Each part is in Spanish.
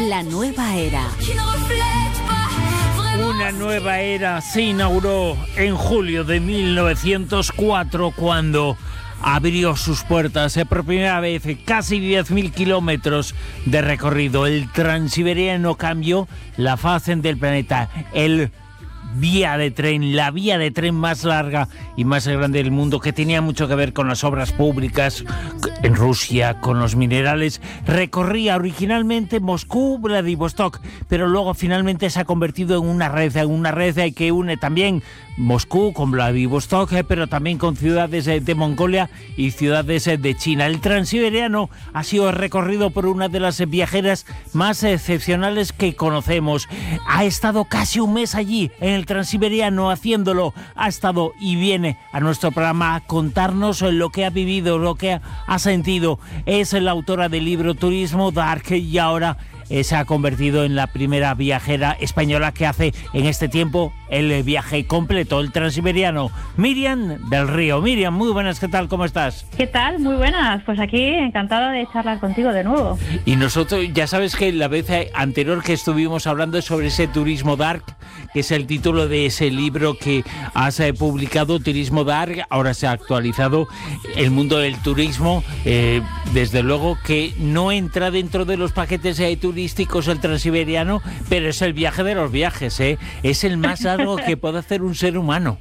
La nueva era. Una nueva era se inauguró en julio de 1904 cuando abrió sus puertas por primera vez, casi 10.000 kilómetros de recorrido. El Transiberiano cambió la faz del planeta. La vía de tren más larga y más grande del mundo, que tenía mucho que ver con las obras públicas en Rusia, con los minerales, recorría originalmente Moscú, Vladivostok, pero luego finalmente se ha convertido en una red que une también Moscú con Vladivostok, pero también con ciudades de Mongolia y ciudades de China. El Transiberiano ha sido recorrido por una de las viajeras más excepcionales que conocemos. Ha estado casi un mes allí en el Transiberiano haciéndolo. Ha estado y viene a nuestro programa a contarnos lo que ha vivido, lo que ha sentido. Es la autora del libro Turismo Dark y ahora se ha convertido en la primera viajera española que hace en este tiempo el viaje completo, el Transiberiano. Miriam del Río. Miriam, muy buenas, ¿qué tal? ¿Cómo estás? ¿Qué tal? Muy buenas. Pues aquí encantado de charlar contigo de nuevo. Y nosotros, ya sabes que la vez anterior que estuvimos hablando sobre ese Turismo Dark, que es el título de ese libro que has publicado, Turismo Dark, ahora se ha actualizado. El mundo del turismo, desde luego que no entra dentro de los paquetes turísticos el Transiberiano, pero es el viaje de los viajes, es el más largo que puede hacer un ser humano.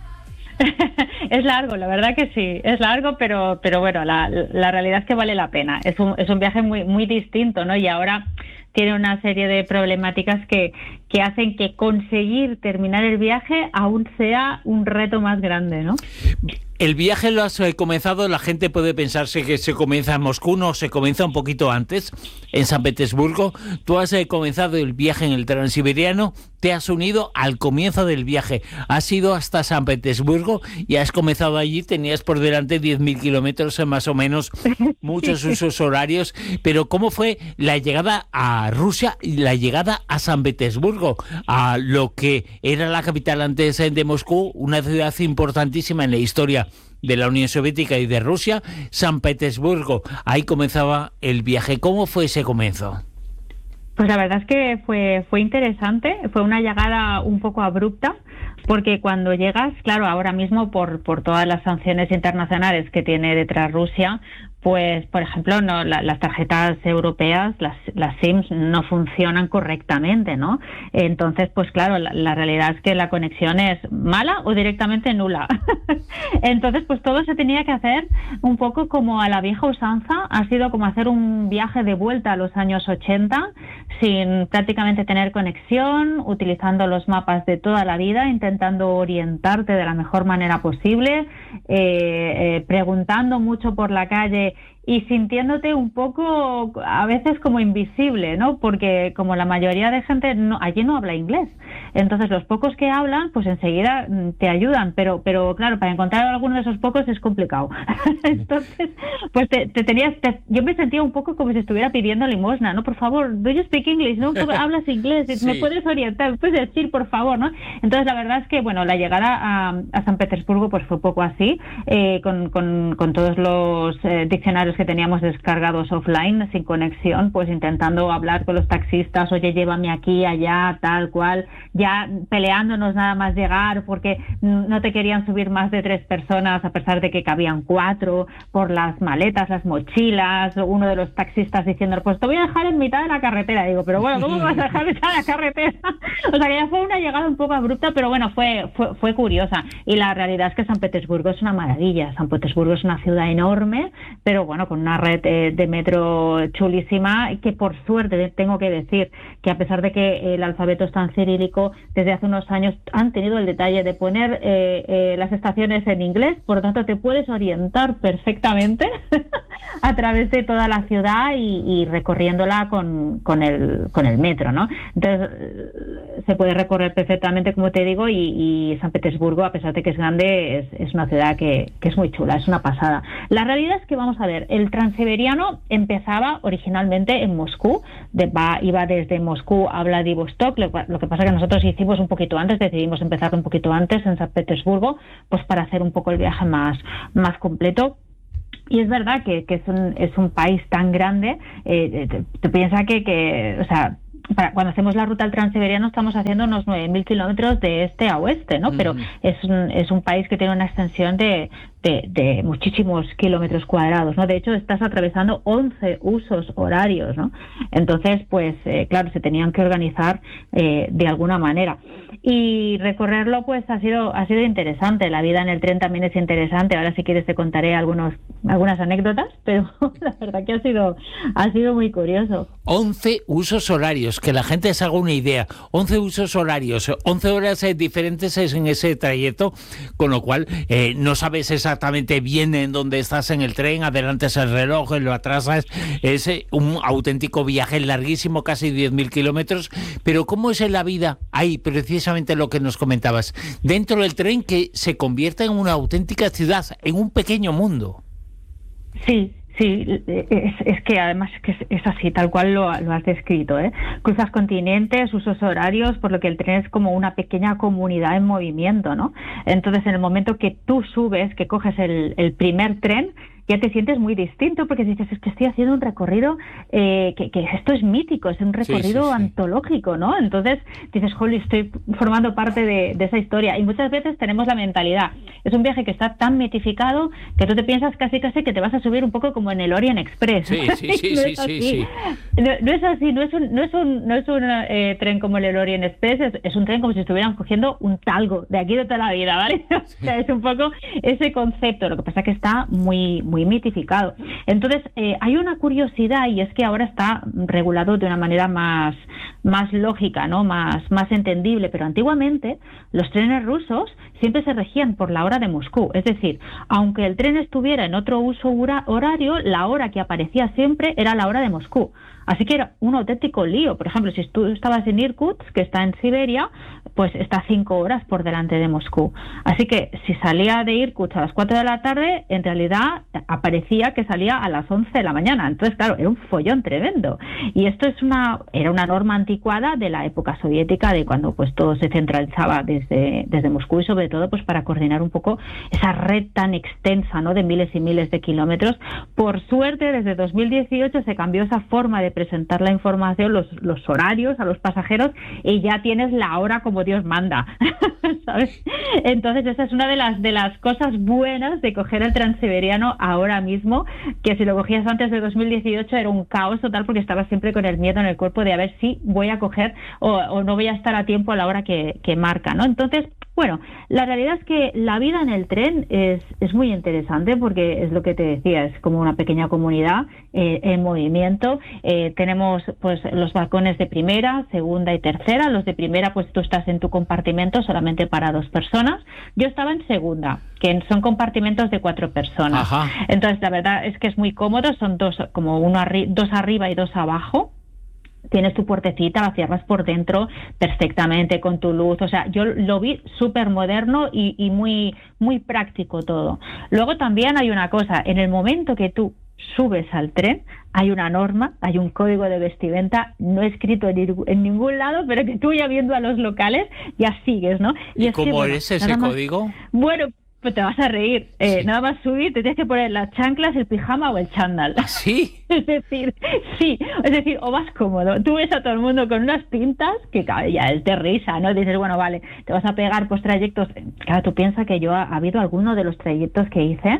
Es largo, la verdad que sí, es largo, pero bueno, la realidad es que vale la pena. Es un viaje muy, muy distinto, ¿no? Y ahora tiene una serie de problemáticas que hacen que conseguir terminar el viaje aún sea un reto más grande, ¿no? El viaje lo has comenzado, la gente puede pensarse que se comienza en Moscú, no, se comienza un poquito antes, en San Petersburgo. Tú has comenzado el viaje en el Transiberiano, te has unido al comienzo del viaje, has ido hasta San Petersburgo y has comenzado allí, tenías por delante 10.000 kilómetros más o menos, muchos usos horarios, pero ¿cómo fue la llegada a Rusia y la llegada a San Petersburgo, a lo que era la capital antes de Moscú, una ciudad importantísima en la historia de la Unión Soviética y de Rusia, San Petersburgo? Ahí comenzaba el viaje. ¿Cómo fue ese comienzo? Pues la verdad es que fue interesante, fue una llegada un poco abrupta, porque cuando llegas, claro, ahora mismo por todas las sanciones internacionales que tiene detrás Rusia, pues, por ejemplo, no, las tarjetas europeas, las SIMs, no funcionan correctamente, ¿no? Entonces, pues claro, la realidad es que la conexión es mala o directamente nula. Entonces, pues todo se tenía que hacer un poco como a la vieja usanza. Ha sido como hacer un viaje de vuelta a los años 80, sin prácticamente tener conexión, utilizando los mapas de toda la vida, intentando orientarte de la mejor manera posible, preguntando mucho por la calle y sintiéndote un poco a veces como invisible, ¿no? Porque como la mayoría de gente allí no habla inglés, entonces los pocos que hablan pues enseguida te ayudan, pero claro, para encontrar a alguno de esos pocos es complicado. Entonces pues yo me sentía un poco como si estuviera pidiendo limosna, ¿no? Por favor, do you speak English? ¿No? ¿Hablas inglés? Sí. ¿Me puedes orientar? ¿Me puedes decir, por favor? ¿No? Entonces la verdad es que bueno, la llegada a San Petersburgo pues fue un poco así, con todos los diccionarios que teníamos descargados offline, sin conexión, pues intentando hablar con los taxistas, oye, llévame aquí, allá, tal cual, ya peleándonos nada más llegar porque no te querían subir más de 3 personas a pesar de que cabían 4, por las maletas, las mochilas, uno de los taxistas diciendo, pues te voy a dejar en mitad de la carretera. Digo, pero bueno, ¿cómo me vas a dejar en mitad de la carretera? O sea que ya fue una llegada un poco abrupta, pero bueno, fue curiosa. Y la realidad es que San Petersburgo es una maravilla. San Petersburgo es una ciudad enorme, pero bueno, con una red de metro chulísima, que por suerte tengo que decir que a pesar de que el alfabeto es tan cirílico, desde hace unos años han tenido el detalle de poner las estaciones en inglés, por lo tanto te puedes orientar perfectamente a través de toda la ciudad y recorriéndola con el metro, ¿no? Entonces se puede recorrer perfectamente, como te digo, y San Petersburgo, a pesar de que es grande, es una ciudad que es muy chula, es una pasada. La realidad es que, vamos a ver, el Transiberiano empezaba originalmente en Moscú, iba desde Moscú a Vladivostok, lo que pasa que nosotros hicimos un poquito antes, decidimos empezar un poquito antes en San Petersburgo, pues para hacer un poco el viaje más completo. Y es verdad que es un país tan grande, te piensas o sea, cuando hacemos la ruta al Transiberiano estamos haciendo unos 9.000 kilómetros de este a oeste, ¿no? Pero es un país que tiene una extensión de muchísimos kilómetros cuadrados, ¿no? De hecho, estás atravesando 11 usos horarios, ¿no? Entonces, pues, claro, se tenían que organizar de alguna manera. Y recorrerlo, pues, ha sido interesante. La vida en el tren también es interesante. Ahora, si quieres, te contaré algunas anécdotas, pero la verdad que ha sido muy curioso. 11 usos horarios, que la gente se haga una idea. 11 usos horarios, 11 horas diferentes en ese trayecto, con lo cual no sabes exactamente bien en dónde estás en el tren, adelantas el reloj, lo atrasas. Es un auténtico viaje larguísimo, casi 10.000 kilómetros. Pero ¿cómo es en la vida? Ahí, precisamente lo que nos comentabas. Dentro del tren que se convierte en una auténtica ciudad, en un pequeño mundo. Sí, es que además es así, tal cual lo has descrito, ¿eh? Cruzas continentes, usos horarios, por lo que el tren es como una pequeña comunidad en movimiento, ¿no? Entonces, en el momento que tú subes, que coges el primer tren, ya te sientes muy distinto, porque dices, es que estoy haciendo un recorrido que esto es mítico, es un recorrido antológico, ¿no? Entonces dices, jolly, estoy formando parte de esa historia. Y muchas veces tenemos la mentalidad, es un viaje que está tan mitificado que tú te piensas casi que te vas a subir un poco como en el Orient Express. Sí. No es así, no es un tren como el Orient Express, es un tren como si estuvieran cogiendo un talgo de aquí de toda la vida, ¿vale? O sea, es un poco ese concepto. Lo que pasa es que está muy mitificado. Entonces, hay una curiosidad, y es que ahora está regulado de una manera más lógica, ¿no? Más entendible, pero antiguamente los trenes rusos siempre se regían por la hora de Moscú. Es decir, aunque el tren estuviera en otro uso horario, la hora que aparecía siempre era la hora de Moscú. Así que era un auténtico lío. Por ejemplo, si tú estabas en Irkutsk, que está en Siberia, pues está 5 horas por delante de Moscú. Así que si salía de Irkutsk a las 4 de la tarde, en realidad aparecía que salía a las 11 de la mañana. Entonces, claro, era un follón tremendo. Y esto era una norma anticuada de la época soviética, de cuando pues todo se centralizaba desde Moscú, y sobre todo pues para coordinar un poco esa red tan extensa, ¿no? De miles y miles de kilómetros. Por suerte, desde 2018 se cambió esa forma de presentar la información, los horarios a los pasajeros, y ya tienes la hora como Dios manda, ¿sabes? Entonces esa es una de las cosas buenas de coger el Transiberiano ahora mismo, que si lo cogías antes de 2018 era un caos total, porque estabas siempre con el miedo en el cuerpo de a ver si voy a coger o no voy a estar a tiempo a la hora que marca, ¿no? Entonces, bueno, la realidad es que la vida en el tren es muy interesante, porque es lo que te decía, es como una pequeña comunidad en movimiento. Tenemos pues los balcones de primera, segunda y tercera. Los de primera, pues tú estás en tu compartimento solamente para 2 personas. Yo estaba en segunda, que son compartimentos de 4 personas. Ajá. Entonces, la verdad es que es muy cómodo, son 2, como 2 arriba y 2 abajo. Tienes tu puertecita, la cierras por dentro perfectamente con tu luz. O sea, yo lo vi súper moderno y muy práctico todo. Luego también hay una cosa, en el momento que tú subes al tren, hay una norma, hay un código de vestimenta no escrito en ningún lado, pero que tú, ya viendo a los locales, ya sigues, ¿no? ¿Y cómo es ese código? Bueno, pues te vas a reír. Sí. Nada más subir, te tienes que poner las chanclas, el pijama o el chándal. ¿Sí? Es decir, o vas cómodo. Tú ves a todo el mundo con unas pintas que ya es de risa, ¿no? Dices, bueno, vale, te vas a pegar pues trayectos. Claro, tú piensas que ha habido alguno de los trayectos que hice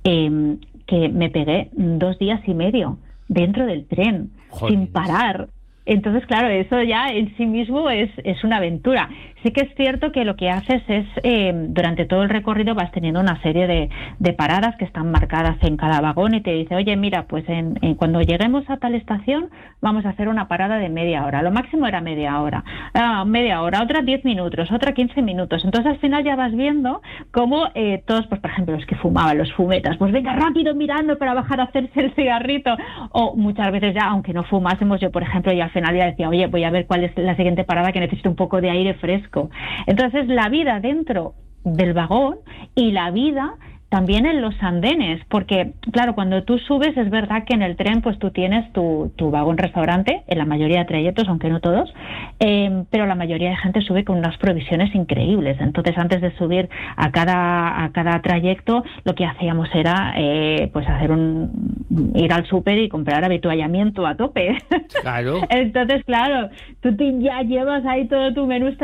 que me pegué 2 días y medio dentro del tren, Joder. Sin parar. Entonces, claro, eso ya en sí mismo es una aventura. Sí que es cierto que lo que haces es, durante todo el recorrido vas teniendo una serie de paradas que están marcadas en cada vagón, y te dice, oye, mira, pues cuando lleguemos a tal estación vamos a hacer una parada de media hora. Lo máximo era media hora, otra 10 minutos, otra 15 minutos. Entonces, al final ya vas viendo cómo todos, pues por ejemplo, los que fumaban, los fumetas, pues venga rápido mirando para bajar a hacerse el cigarrito. O muchas veces ya, aunque no fumásemos, yo por ejemplo ya al final ya decía, oye, voy a ver cuál es la siguiente parada, que necesito un poco de aire fresco. Entonces, la vida dentro del vagón y la vida también en los andenes, porque claro, cuando tú subes es verdad que en el tren pues tú tienes tu vagón restaurante, en la mayoría de trayectos, aunque no todos, pero la mayoría de gente sube con unas provisiones increíbles. Entonces, antes de subir a cada trayecto, lo que hacíamos era pues ir al súper y comprar avituallamiento a tope. Claro. Entonces, claro, tú ya llevas ahí todo tu menú